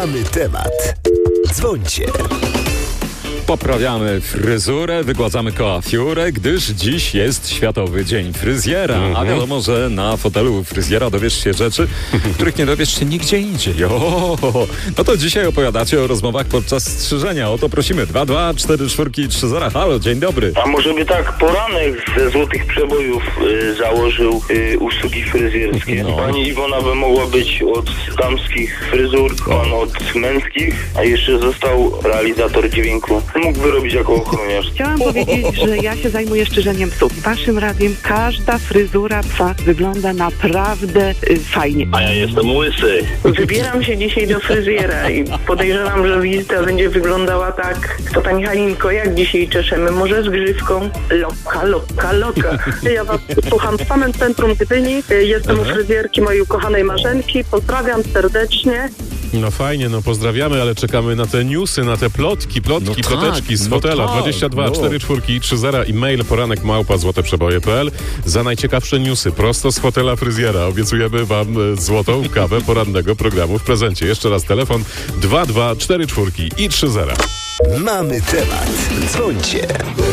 Mamy temat. Dzwońcie. Poprawiamy fryzurę, wygładzamy koafiurę, gdyż dziś jest Światowy Dzień Fryzjera. A wiadomo, że na fotelu fryzjera dowiesz się rzeczy, których nie dowiesz się nigdzie indziej. No to dzisiaj opowiadacie o rozmowach podczas strzyżenia. O to prosimy. 22443. Halo, dzień dobry. A może by tak poranek ze Złotych Przebojów założył usługi fryzjerskie? No. Pani Iwona by mogła być od damskich fryzur, pan od męskich, a jeszcze został realizator dźwięku. Mógłby robić jako ochroniarz. Chciałam powiedzieć, że ja się zajmuję strzyżeniem psów. Waszym radiem każda fryzura psa wygląda naprawdę fajnie. A ja jestem łysy. Wybieram się dzisiaj do fryzjera i podejrzewam, że wizyta będzie wyglądała tak. To pani Halinko, jak dzisiaj czeszemy? Może z grzywką? Loka. Ja was słucham w samym centrum Gdyni. Jestem u fryzjerki mojej ukochanej Marzenki. Pozdrawiam serdecznie. No fajnie, no pozdrawiamy, ale czekamy na te newsy, na te plotki, ploteczki z fotela. 22443 i mail poranek@złoteprzeboje.pl za najciekawsze newsy prosto z fotela fryzjera. Obiecujemy wam złotą kawę porannego programu w prezencie. Jeszcze raz telefon 22443. Mamy temat. Dzwońcie.